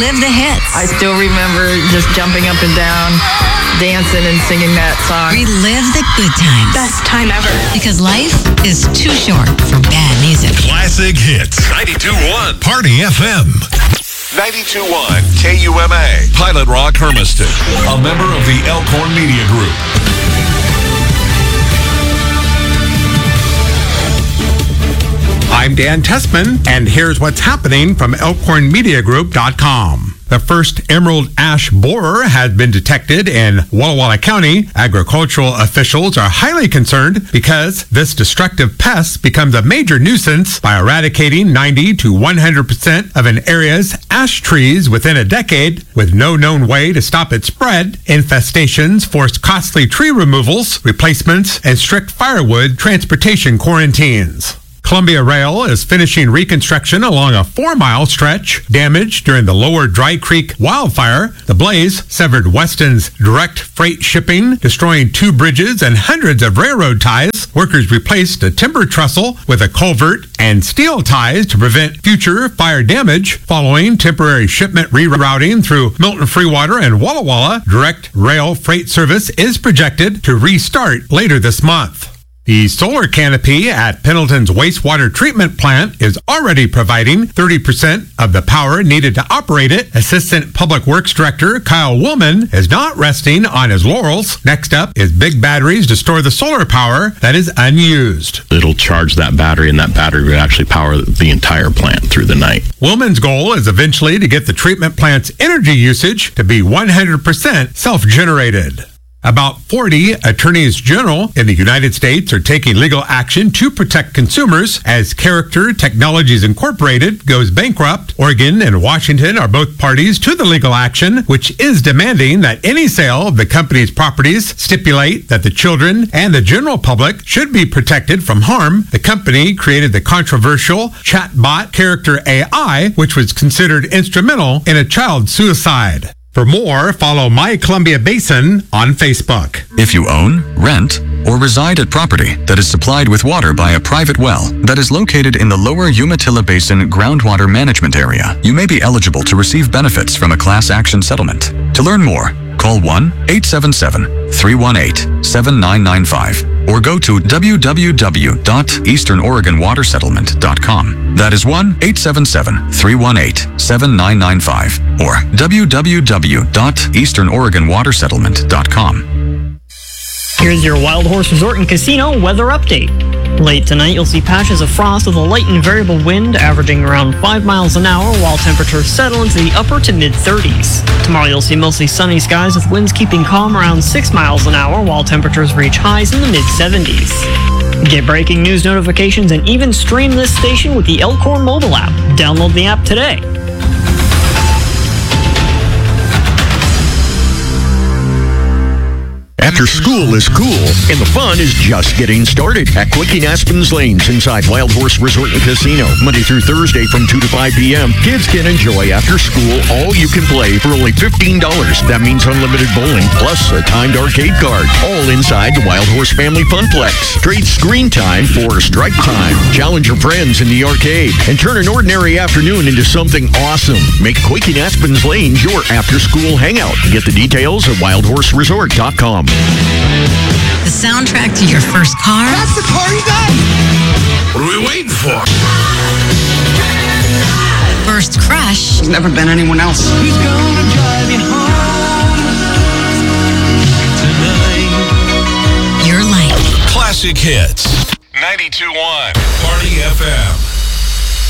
Relive the hits. I still remember just jumping up and down, dancing and singing that song. Relive the good times. Best time ever. Because life is too short for bad music. Classic Hits. 92.1 Party FM. 92.1 KUMA. Pilot Rock Hermiston. A member of the Elkhorn Media Group. I'm Dan Tessman, and here's what's happening from ElkhornMediaGroup.com. The first emerald ash borer has been detected in Walla Walla County. Agricultural officials are highly concerned because this destructive pest becomes a major nuisance by eradicating 90 to 100% of an area's ash trees within a decade. With no known way to stop its spread, infestations force costly tree removals, replacements, and strict firewood transportation quarantines. Columbia Rail is finishing reconstruction along a 4-mile stretch damaged during the Lower Dry Creek wildfire. The blaze severed Weston's direct freight shipping, destroying 2 bridges and hundreds of railroad ties. Workers replaced a timber trestle with a culvert and steel ties to prevent future fire damage. Following temporary shipment rerouting through Milton Freewater and Walla Walla, direct rail freight service is projected to restart later this month. The solar canopy at Pendleton's wastewater treatment plant is already providing 30% of the power needed to operate it. Assistant Public Works Director Kyle Woolman is not resting on his laurels. Next up is big batteries to store the solar power that is unused. It'll charge that battery, and that battery would actually power the entire plant through the night. Woolman's goal is eventually to get the treatment plant's energy usage to be 100% self-generated. About 40 attorneys general in the United States are taking legal action to protect consumers as Character Technologies Incorporated goes bankrupt. Oregon and Washington are both parties to the legal action, which is demanding that any sale of the company's properties stipulate that the children and the general public should be protected from harm. The company created the controversial chatbot Character AI, which was considered instrumental in a child suicide. For more, follow My Columbia Basin on Facebook. If you own, rent, or reside at property that is supplied with water by a private well that is located in the lower Umatilla Basin groundwater management area, you may be eligible to receive benefits from a class action settlement. To learn more, call 1-877-318-7995 or go to www.easternoregonwatersettlement.com. That is 1-877-318-7995 or www.easternoregonwatersettlement.com. Here's your Wild Horse Resort and Casino weather update. Late tonight, you'll see patches of frost with a light and variable wind averaging around 5 miles an hour, while temperatures settle into the upper to mid-30s. Tomorrow, you'll see mostly sunny skies with winds keeping calm around 6 miles an hour, while temperatures reach highs in the mid-70s. Get breaking news notifications and even stream this station with the Elkhorn mobile app. Download the app today. After school is cool, and the fun is just getting started at Quickie Aspen's Lanes inside Wild Horse Resort and Casino. Monday through Thursday from 2 to 5 p.m., kids can enjoy after school all you can play for only $15. That means unlimited bowling, plus a timed arcade card. All inside the Wild Horse Family Funplex. Trade screen time for strike time. Challenge your friends in the arcade and turn an ordinary afternoon into something awesome. Make Quickie Aspen's Lanes your after-school hangout. Get the details at wildhorseresort.com. The soundtrack to your first car. That's the car you got! What are we waiting for? First crush. There's never been anyone else. Who's gonna drive you home tonight? Your life. Classic Hits. 92.1 Party FM.